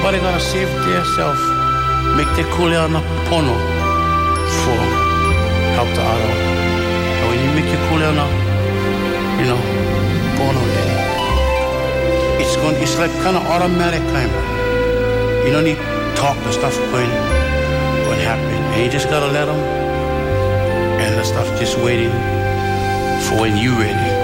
Everybody gotta save themselves. Make the kuleana na pono for help the other. And when you make your kuleana, pono there, it's like kind of automatic kind of. You don't need to talk, the stuff going happen. And you just gotta let them, and the stuff just waiting for when you ready.